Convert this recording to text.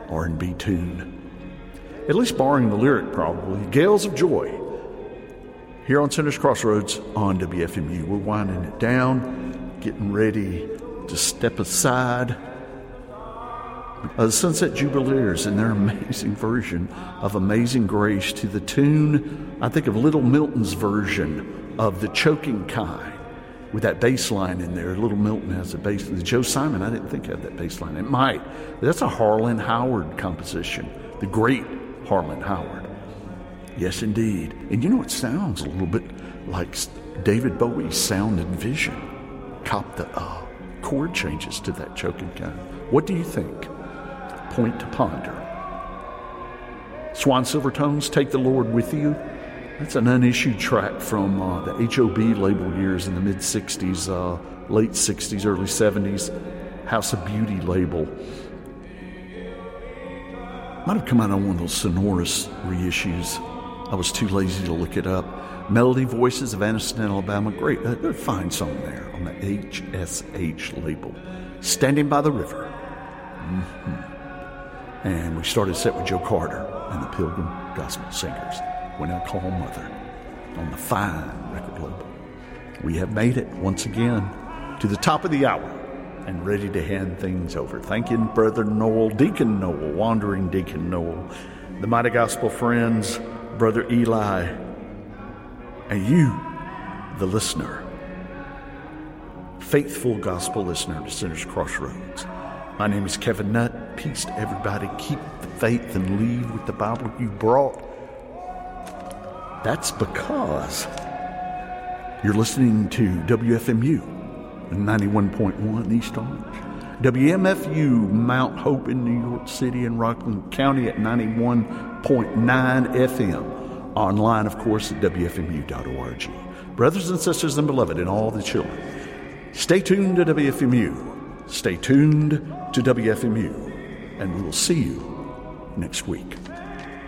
R&B tune. At least barring the lyric, probably. Gales of Joy. Here on Sinners Crossroads on WFMU. We're winding it down, getting ready to step aside. The Sunset Jubileers in their amazing version of Amazing Grace to the tune, I think, of Little Milton's version of The Choking Kind, with that bass line in there. Little Milton has a bass. The Joe Simon, I didn't think had that bass line. It might. That's a Harlan Howard composition, the great Harlan Howard. Yes, indeed. And you know, it sounds a little bit like David Bowie's Sound and Vision. Cop the chord changes to that Choking Kind. What do you think? Point to ponder. Swan Silvertones, Take the Lord With You. That's an unissued track from the HOB label years in the mid-'60s, late 60s, early 70s. House of Beauty label. Might have come out on one of those Sonorous reissues. I was too lazy to look it up. Melody Voices of Anniston, Alabama. Great, a fine song there on the HSH label. Standing by the River. And we started set with Joe Carter and the Pilgrim Gospel Singers, When I Call Mother, on the fine record label. We have made it once again to the top of the hour and ready to hand things over. Thank you, Brother Noel, Deacon Noel, Wandering Deacon Noel, the Mighty Gospel Friends, Brother Eli, and you, the listener, faithful gospel listener to Sinners Crossroads. My name is Kevin Nutt. Peace to everybody. Keep the faith and leave with the Bible you brought. That's because you're listening to WFMU 91.1 East Orange, WMFU Mount Hope in New York City and Rockland County at 91.9 FM. Online, of course, at WFMU.org. Brothers and sisters and beloved and all the children, stay tuned to WFMU. Stay tuned to WFMU, and we will see you next week.